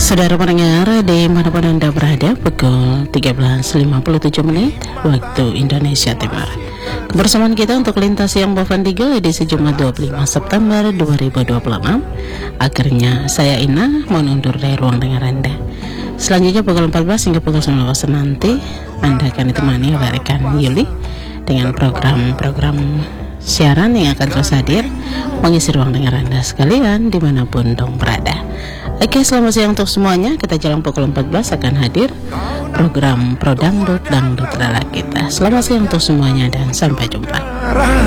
Saudara pendengar dimanapun Anda berada, pukul 13.57 menit waktu Indonesia Timur. Kebersamaan kita untuk lintas yang Bovan 3 edisi Jumat 25 September 2026. Akhirnya saya Ina mau undur dari ruang dengar Anda. Selanjutnya pukul 14 hingga pukul 19 nanti Anda akan ditemani oleh rekan Yuli dengan program-program siaran yang akan terus hadir mengisi ruang dengar Anda sekalian dimanapun dong berada. Oke, selamat siang untuk semuanya. Kita jalan pukul 14 akan hadir program Pro Dangdut Dangdut Rala kita. Selamat siang untuk semuanya dan sampai jumpa.